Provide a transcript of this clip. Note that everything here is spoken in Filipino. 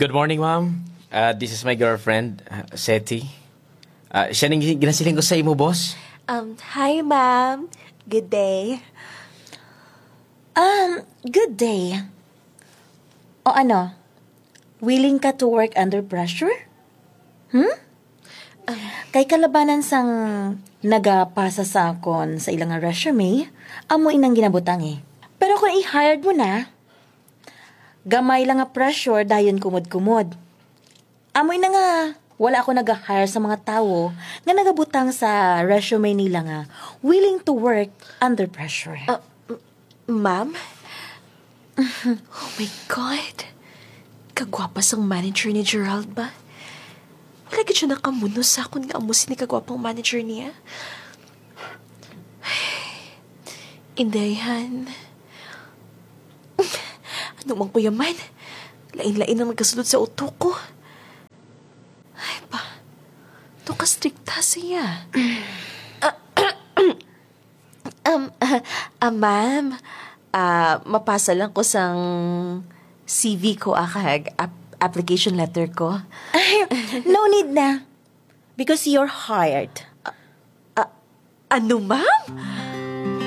Good morning, ma'am. This is my girlfriend, Seti. Siya nang ginasiling ko sa imo, boss. Hi, ma'am. Good day. Good day. O ano? Willing ka to work under pressure? Kay kalabanan sang nagapasa sa akon sa ilang nga resume, amo inang ginabutang eh. Pero kung i-hired mo na, gamay lang nga pressure dayon kumod-kumod. Amoy na nga, wala ako nag-hire sa mga tao nga nagabutang sa resume nila nga willing to work under pressure. Ma'am? Oh my God. Kagwapa sang manager ni Gerald ba? Wala ka siya nakamuno sa akon nga amusin ni kagwapang manager niya. Indayan. Ano mang kuyaman? Lain-lain ang nagkasunod sa utok ko. Ay pa, ito ka-strikta siya. Ma'am, mapasa lang ko sang CV ko application letter ko. Ay, no need na. Because you're hired. Ano, ma'am?